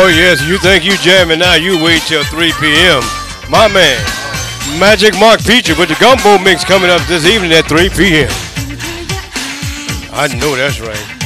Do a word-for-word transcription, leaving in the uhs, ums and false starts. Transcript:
Oh, yes, you think you jamming now, you wait till three p m My man, Magic Mark Feature with the Gumbo Mix coming up this evening at three p m I know that's right.